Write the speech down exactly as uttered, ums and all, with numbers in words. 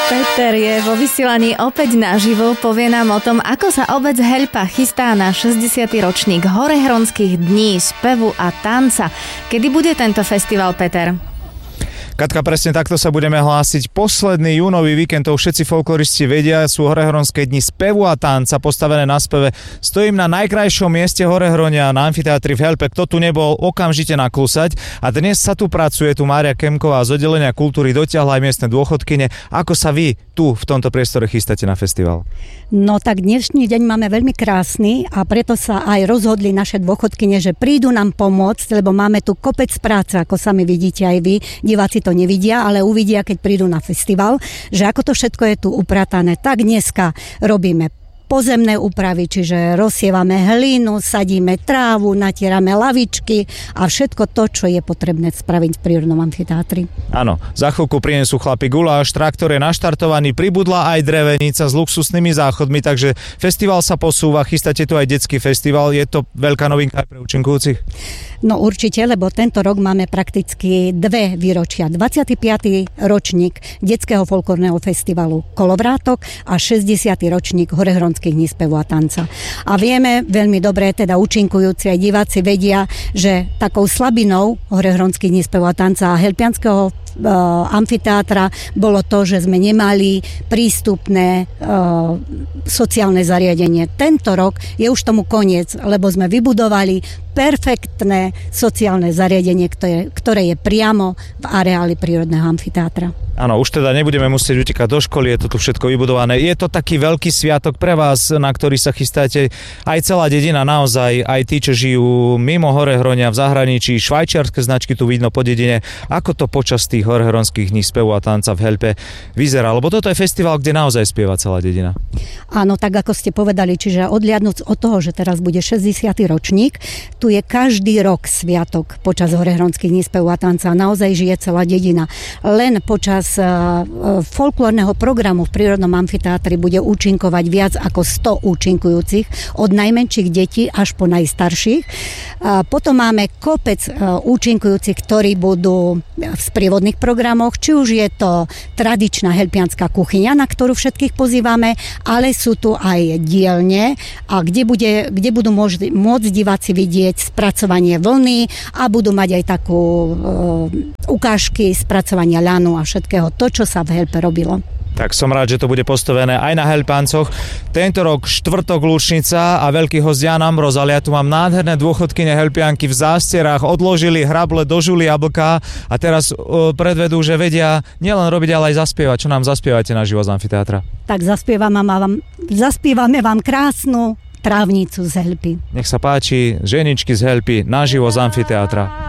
Peter je vo vysielaní opäť naživo, povie nám o tom, ako sa obec Heľpa chystá na šesťdesiaty ročník Horehronských dní spevu a tanca. Kedy bude tento festival, Peter? Katka, presne takto sa budeme hlásiť. Posledný júnový víkend, to všetci folkloristi vedia, sú Horehronské dni spevu a tanca postavené na speve. Stojím na najkrajšom mieste Horehronia na amfiteátri v Heľpe. Kto tu nebol, okamžite naklusať. A dnes sa tu pracuje, tu Mária Kemková z oddelenia kultúry dotiahla aj miestne dôchodkyne. Ako sa vy tu v tomto priestore chystáte na festival? No tak dnešný deň máme veľmi krásny a preto sa aj rozhodli naše dôchodkyne, že prídu nám pomôcť, lebo máme tu kopec práce, ako sami vidíte aj vy. Diváci to nevidia, ale uvidia, keď prídu na festival, že ako to všetko je tu upratané. Tak dneska robíme pozemné úpravy, čiže rozsievame hlínu, sadíme trávu, natierame lavičky a všetko to, čo je potrebné spraviť v prírodnom amfiteátri. Áno, za chvíľku prinesú chlapi guláš, traktor je naštartovaný, pribudla aj drevenica s luxusnými záchodmi, takže festival sa posúva, chystáte tu aj detský festival, je to veľká novinka aj pre účinkujúcich? No určite, lebo tento rok máme prakticky dve výročia. dvadsiaty piaty ročník Detského folklórneho festivalu Kolovrátok a šesťdesiaty ročník Horehronských dní spevu a tanca. A vieme veľmi dobre, teda účinkujúci aj diváci vedia, že takou slabinou Horehronských dní spevu a tanca a Heľpianskeho amfiteátra bolo to, že sme nemali prístupné uh, sociálne zariadenie. Tento rok je už tomu koniec, lebo sme vybudovali perfektné sociálne zariadenie, ktoré, ktoré je priamo v areáli prírodného amfiteátra. Áno, už teda nebudeme musieť utekať do školy, je to tu všetko vybudované. Je to taký veľký sviatok pre vás, na ktorý sa chystáte aj celá dedina naozaj, aj tí, čo žijú mimo Horehronia v zahraničí, švajčiarske značky tu vidno po dedine. Ako to počas tých Horehronských dní spevu a tanca v Heľpe vyzerá? Lebo toto je festival, kde naozaj spieva celá dedina. Áno, tak ako ste povedali, čiže odliadnúc od toho, že teraz bude šesťdesiaty ročník, tu je každý rok sviatok počas Horehronských dní spevu a tanca. Naozaj žije celá dedina. Len počas folklórneho programu v prírodnom amfiteátri bude účinkovať viac ako sto účinkujúcich, od najmenších detí až po najstarších. Potom máme kopec účinkujúcich, ktorí budú v sprievodných programoch, či už je to tradičná heľpianská kuchyňa, na ktorú všetkých pozývame, ale sú tu aj dielne, a kde, bude, kde budú môž, môcť diváci vidieť spracovanie vlny a budú mať aj takú e, ukážky spracovania ľanu a všetkého to, čo sa v Heľpe robilo. Tak som rád, že to bude postavené aj na Heľpáncoch. Tento rok štvrtok Lučnica a veľký host Jan Ambroz, ale ja tu mám nádherné dôchodkyne Heľpianky v zásterách, odložili hrable, dožuli jablká a teraz uh, predvedú, že vedia nielen robiť, ale aj zaspievať. Čo nám zaspievate na živo z amfiteátra? Tak zaspievame vám, zaspievame vám krásnu trávnicu z Heľpy. Nech sa páči, ženičky z Heľpy, naživo z amfiteátra.